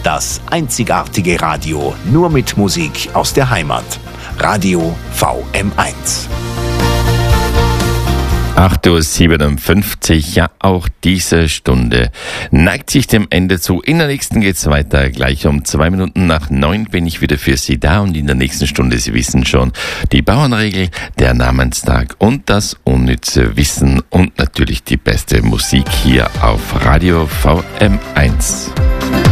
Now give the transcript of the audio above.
Das einzigartige Radio, nur mit Musik aus der Heimat. Radio VM1. 8:57 Uhr, ja, auch diese Stunde neigt sich dem Ende zu. In der nächsten geht's weiter. Gleich um 9:02 bin ich wieder für Sie da und in der nächsten Stunde, Sie wissen schon, die Bauernregel, der Namenstag und das unnütze Wissen und natürlich die beste Musik hier auf Radio VM1.